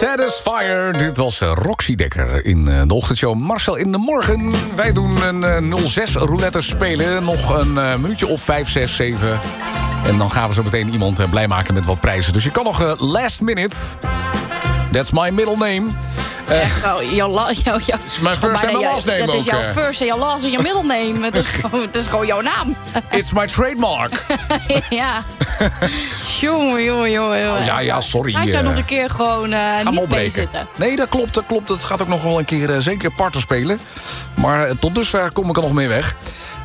Satisfier. Dit was Roxy Dekker in de ochtendshow Marcel in de Morgen. Wij doen een 06 roulette spelen. Nog een minuutje of 5, 6, 7. En dan gaan we zo meteen iemand blij maken met wat prijzen. Dus je kan nog last minute. That's my middle name. Echt, It's my first and my last name ook. Dat is jouw first en jouw last en je middle name. Het is gewoon jouw naam. It's my trademark. Ja. Jongen. Ja, sorry. Laat jij nog een keer gewoon niet meezitten. Nee, dat klopt. Dat gaat ook nog wel een keer zeker parten spelen. Maar tot dusver kom ik er nog mee weg.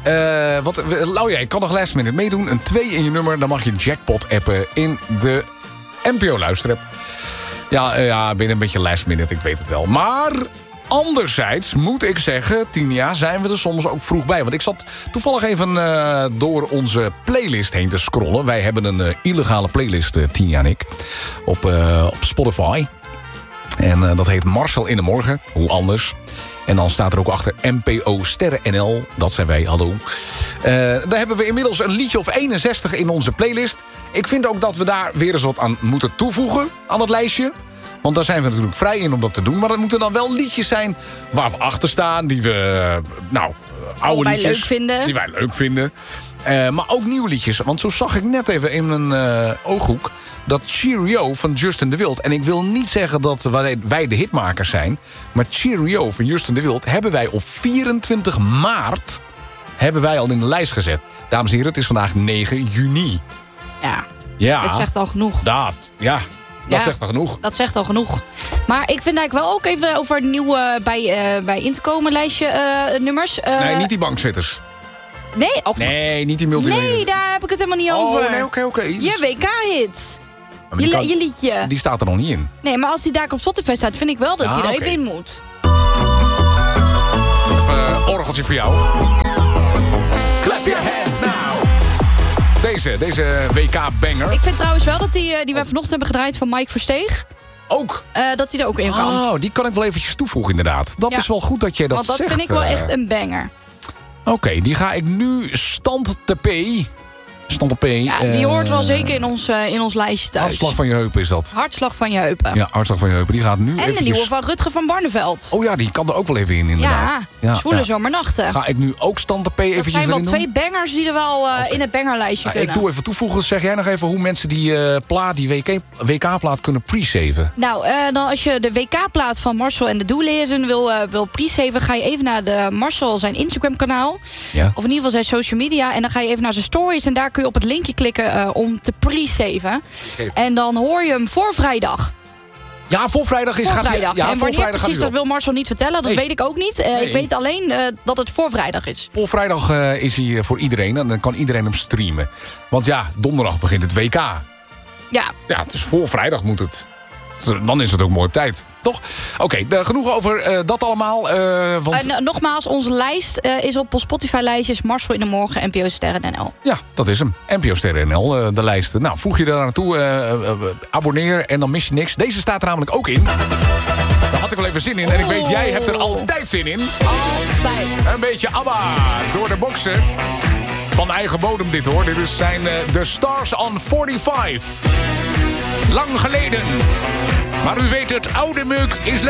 Ik kan nog last minute meedoen. Een 2 in je nummer, dan mag je jackpot appen in de NPO-luisterapp. Ja, ben een beetje last minute, ik weet het wel. Maar anderzijds moet ik zeggen, Tinia, zijn we er soms ook vroeg bij. Want ik zat toevallig even door onze playlist heen te scrollen. Wij hebben een illegale playlist, Tinia en ik, op Spotify. En dat heet Marcel in de Morgen, hoe anders. En dan staat er ook achter NPO Sterren NL. Dat zijn wij, hallo. Daar hebben we inmiddels een liedje of 61 in onze playlist. Ik vind ook dat we daar weer eens wat aan moeten toevoegen aan het lijstje. Want daar zijn we natuurlijk vrij in om dat te doen. Maar het moeten dan wel liedjes zijn waar we achter staan. Die we, oude liedjes die wij leuk vinden. Maar ook nieuwe liedjes. Want zo zag ik net even in een ooghoek dat Cheerio van Justin de Wild. En ik wil niet zeggen dat wij de hitmakers zijn. Maar Cheerio van Justin de Wild hebben wij op 24 maart al in de lijst gezet. Dames en heren, het is vandaag 9 juni. Ja. Dat zegt al genoeg. Dat zegt al genoeg. Dat zegt al genoeg. Maar ik vind eigenlijk wel ook even over nieuwe bij in te komen lijstje nummers. Nee, niet die bankzitters. Nee? Nee, niet die multimedia. Nee, daar heb ik het helemaal niet over. Oh, nee, oké. Je WK-hit. Je liedje. Die staat er nog niet in. Nee, maar als die daar op Spotify staat, vind ik wel dat hij er even in moet. Even orgeltje voor jou. Clap your hands now. Deze WK-banger. Ik vind trouwens wel dat die wij vanochtend hebben gedraaid van Mike Versteeg. Ook? Dat hij er ook in kan. Oh, die kan ik wel eventjes toevoegen inderdaad. Dat is wel goed dat je dat zegt. Want dat vind ik wel echt een banger. Oké, die ga ik nu stand te P. Ja, die hoort wel zeker in ons lijstje thuis. Hartslag van je heupen is dat. Hartslag van je heupen. Ja, hartslag van je heupen. Die gaat nu en de nieuwe van Rutger van Barneveld. Oh ja, die kan er ook wel even in inderdaad. Ja, zwoele zomernachten. Ga ik nu ook stand te P eventjes erin doen? Er zijn wel 2 bangers die er wel in het bangerlijstje kunnen. Ik doe even toevoegen. Zeg jij nog even hoe mensen die WK-plaat kunnen pre-saven? Nou, dan als je de WK-plaat van Marcel en de Doelezen wil pre-saven, ga je even naar de Marcel zijn Instagram-kanaal. Ja. Of in ieder geval zijn social media. En dan ga je even naar zijn stories en daar kun je op het linkje klikken om te pre-saven. Okay. En dan hoor je hem voor vrijdag. Ja, voor vrijdag is vrijdag. Ja, en voor wanneer precies, dat wil Marcel niet vertellen. Dat weet ik ook niet. Ik weet alleen dat het voor vrijdag is. Voor vrijdag is hij voor iedereen. En dan kan iedereen hem streamen. Want ja, donderdag begint het WK. Ja, het is voor vrijdag moet het. Dan is het ook mooi op tijd, toch? Oké, genoeg over dat allemaal. Nogmaals, onze lijst is op Spotify-lijstjes Marcel in de Morgen, NPO Sterren NL. Ja, dat is hem. NPO Sterren NL, de lijst. Nou, voeg je daar naartoe, abonneer en dan mis je niks. Deze staat er namelijk ook in. Daar had ik wel even zin in. En ik weet, jij hebt er altijd zin in. Altijd. Een beetje ABBA door de boksen. Van eigen bodem dit hoor. Dit zijn de Stars on 45. Lang geleden. Maar u weet het, oude meuk is